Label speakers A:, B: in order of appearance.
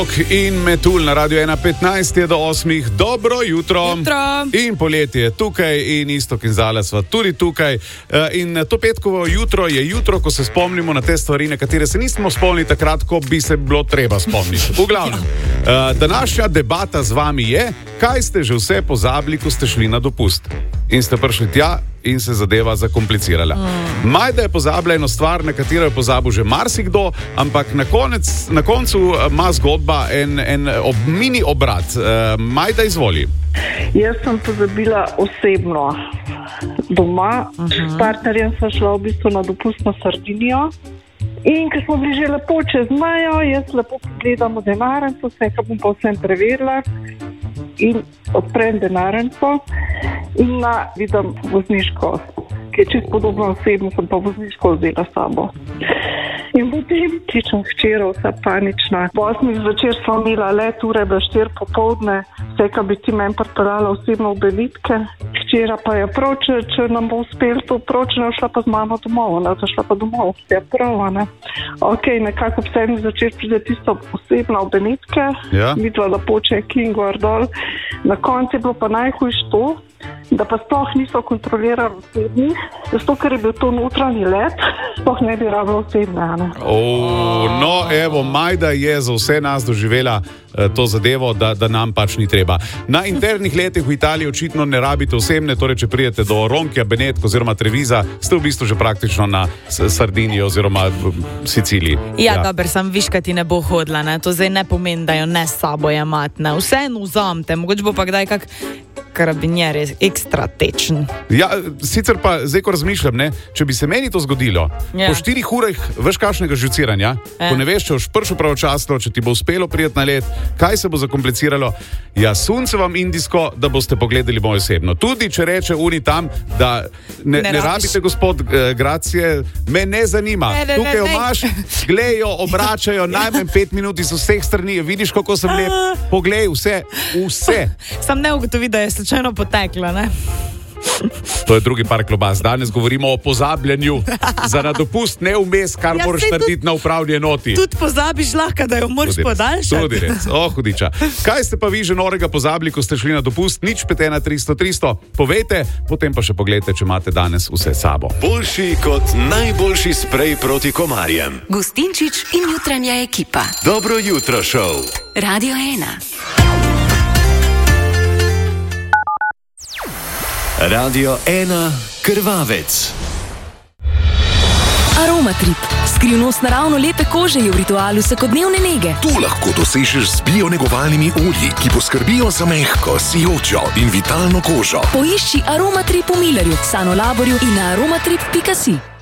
A: In Metul na Radio 1.15 je do 8. Dobro jutro. In poletje je tukaj in Istok in Zala sva tudi tukaj. In to petkovo jutro je jutro, ko se spomnimo na te stvari, na katere se nismo spomnili takrat, ko bi se bilo treba spomniti. V glavnem, današnja debata z vami je, kaj ste že vse pozabili, ko ste šli na dopust. In ste prišli tja in se zadeva zakomplicirala. Majda je pozabila eno stvar, na katero je pozabil že marsikdo, ampak na koncu ima zgodba en mini obrat. Majda, izvoli.
B: Jaz sem pozabila osebno doma. S partnerjem sem šla v bistvu na dopust na Sardinijo. In ko smo bili že lepo čez mejo, jaz lepo pogledam v denarnico, vse, kar bom pa vsem preverila. In odprem denarnico in vidim vozniško, ki je čisto podobno osebno, sem pa vozniško vzela s sabo. In potem kličem hčero, vsa panična. Po 8 zvečer smo imela let, ure do 4 popoldne, vse, kar bi ti meni pripeljala osebno v Benitke. Hčera pa je prav, če nam bo uspel to proč, ne šla pa z mano domov, ne, šla pa domov, je prav, ne. Ok, nekako ob 7 zvečer pride tisto osebno v Benitke, videla, da poče King gor dol. Na koncu je bilo pa najhujš to, da pa sploh niso kontrolirali osebni, zato ker je bil to notranji let, sploh ne bi rabilo osebne.
A: No, evo, Majda je za vse nas doživela to zadevo, da nam pač ni treba. Na internih letih v Italiji očitno ne rabite osebne, torej če prijete do Ronkija, Benetk oziroma Treviza, ste v bistvu že praktično na Sardiniji oziroma Siciliji.
C: Ja, dober, sam viš, kaj ti ne bo hodila, ne? To zdaj ne pomeni, da jo ne s sabo jemati, ne? Vseeno vzamte, mogoče bo pa kdaj kak karabinjer je ekstra tečen. Ja,
A: sicer pa zdaj, ko razmišljam, ne, če bi se meni to zgodilo, po 4 urah veš kakšnega žuciranja, ko ne veš, če boš prišel pravočasno, če ti bo uspelo prijeti na let, kaj se bo zakompliciralo, sunce vam indijsko, da boste pogledali mojo osebno. Tudi, če reče uni tam, da ne rabite, gospod, gracije, me ne zanima. Tukaj jo imaš, glejo, obračajo, najmanj 5 minut iz vseh strani, vidiš, kako sem lep, poglej, vse.
C: Sam ne ugotovi, da je slučajno potekla, ne?
A: To je drugi par klobas. Danes govorimo o pozabljanju za na dopust, ne vmes, kar moraš narediti na upravni enoti.
C: Tudi pozabiš lahko, da jo moraš podaljšati.
A: Tudi res, hudiča. Kaj ste pa vi že norega pozabili, ko ste šli na dopust? Nič 5 300 300. Povejte, potem pa še pogledajte, če imate danes vse sabo.
D: Boljši kot najboljši sprej proti komarjem.
E: Gustinčič in jutranja ekipa.
D: Dobro jutro, šov.
E: Radio 1.
D: Radio 1 Krvavec.
E: Aromatrip. Skrivnost naravno lepe kože je v ritualu vsakodnevne nege.
F: Tu lahko dosežeš z bionegovalnimi olji, ki poskrbijo za mehko, sijočo in vitalno kožo.
E: Poišči Aromatrip v Millerju, Sanolaborju in na aromatrip.si.